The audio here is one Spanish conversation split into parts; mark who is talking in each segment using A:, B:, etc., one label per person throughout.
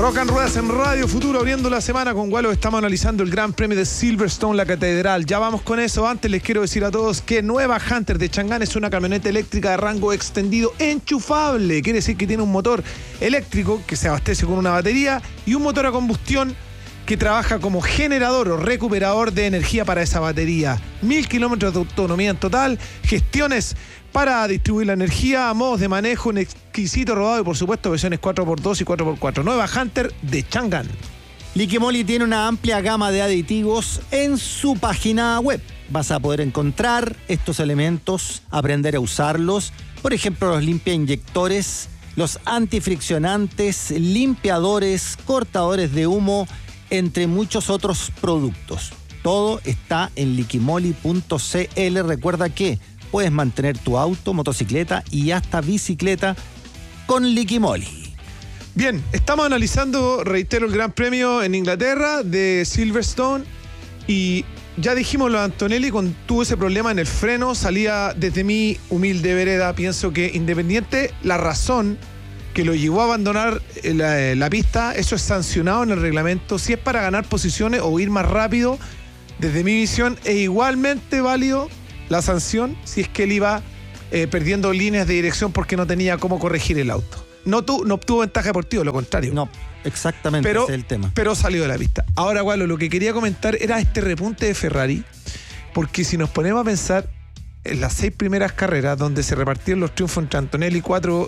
A: Rock and Ruedas en Radio Futuro, abriendo la semana con Gualo. Estamos analizando el Gran Premio de Silverstone, la Catedral. Ya vamos con eso. Antes les quiero decir a todos que nueva Hunter de Chang'an es una camioneta eléctrica de rango extendido enchufable. Quiere decir que tiene un motor eléctrico que se abastece con una batería y un motor a combustión que trabaja como generador o recuperador de energía para esa batería. 1000 kilómetros de autonomía en total, gestiones para distribuir la energía, modos de manejo, un exquisito rodado y por supuesto versiones 4x2 y 4x4. Nueva Hunter de Chang'an.
B: Liqui-Moly tiene una amplia gama de aditivos en su página web. Vas a poder encontrar estos elementos, aprender a usarlos. Por ejemplo, los limpiainyectores, los antifriccionantes, limpiadores, cortadores de humo, entre muchos otros productos. Todo está en liqui-moly.cl. Recuerda que puedes mantener tu auto, motocicleta y hasta bicicleta con Liqui-Moly.
A: Bien, estamos analizando, reitero, el Gran Premio en Inglaterra de Silverstone y ya dijimos lo de Antonelli, cuando tuvo ese problema en el freno, salía desde mi humilde vereda, pienso que independiente la razón que lo llevó a abandonar la pista, eso es sancionado en el reglamento. Si es para ganar posiciones o ir más rápido, desde mi visión es igualmente válido la sanción si es que él iba perdiendo líneas de dirección porque no tenía cómo corregir el auto. No obtuvo ventaja deportiva, lo contrario.
B: No, exactamente, ese es el tema.
A: Pero salió de la pista. Ahora, Gualo, lo que quería comentar era este repunte de Ferrari, porque si nos ponemos a pensar en las 6 primeras carreras donde se repartieron los triunfos entre Antonelli 4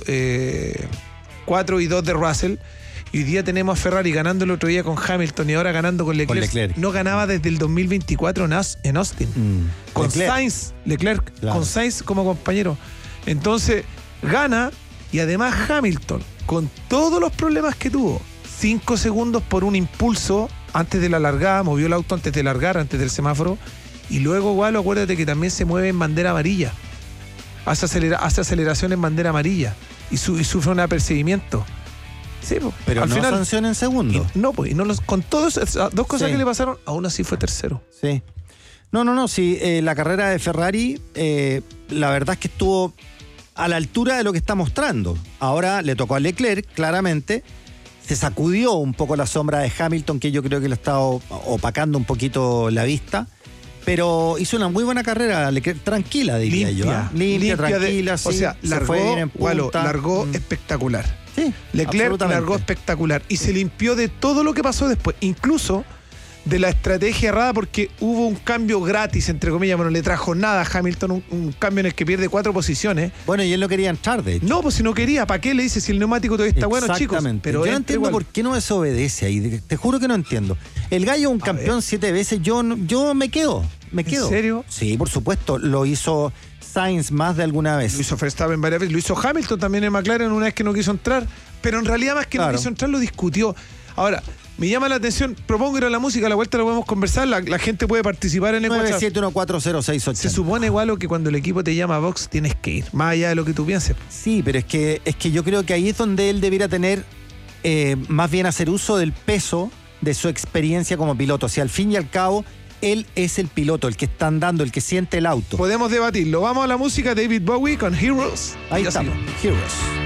A: y 2 de Russell, y hoy día tenemos a Ferrari ganando el otro día con Hamilton y ahora ganando con Leclerc. No ganaba desde el 2024 en Austin. Con Leclerc, claro. Con Sainz como compañero. Entonces, gana, y además Hamilton, con todos los problemas que tuvo, 5 segundos por un impulso antes de la largada, movió el auto antes de largar, antes del semáforo, y luego, Gualo, acuérdate que también se mueve en bandera amarilla. Hace aceleración en bandera amarilla y sufre un apercibimiento. Sí,
B: pero al no final, sanción en segundo.
A: Con todas esas dos cosas que le pasaron, aún así fue tercero.
B: Sí. No. Sí, la carrera de Ferrari, la verdad es que estuvo a la altura de lo que está mostrando. Ahora le tocó a Leclerc, claramente. Se sacudió un poco la sombra de Hamilton, que yo creo que lo está opacando un poquito la vista. Pero hizo una muy buena carrera, tranquila, diría yo. Limpia, tranquila, sí.
A: O sea, largó espectacular.
B: Sí,
A: Leclerc largó espectacular y se limpió de todo lo que pasó después, incluso de la estrategia errada, porque hubo un cambio gratis, entre comillas. Bueno, le trajo nada a Hamilton, un cambio en el que pierde 4 posiciones.
B: Bueno, y él no quería entrar, de hecho.
A: No, pues si no quería, ¿para qué le dice si el neumático todavía está bueno, chicos?
B: Pero yo no entiendo por qué no desobedece ahí. Te juro que no entiendo. El gallo es un campeón 7 veces, yo me quedo. ¿En
A: serio?
B: Sí, por supuesto. Lo hizo Sainz más de alguna vez.
A: Lo hizo Verstappen varias veces. Lo hizo Hamilton también en McLaren una vez que no quiso entrar. Pero en realidad más que no quiso entrar, lo discutió. Ahora, me llama la atención, propongo ir a la música, a la vuelta lo podemos conversar, la gente puede participar en el WhatsApp.
B: 971406880.
A: Se supone, igual, que cuando el equipo te llama a box tienes que ir, más allá de lo que tú pienses.
B: Sí, pero es que yo creo que ahí es donde él debiera tener, más bien hacer uso del peso de su experiencia como piloto. O sea, al fin y al cabo, él es el piloto, el que está andando, el que siente el auto.
A: Podemos debatirlo. Vamos a la música, David Bowie con Heroes.
B: Ahí estamos, Heroes.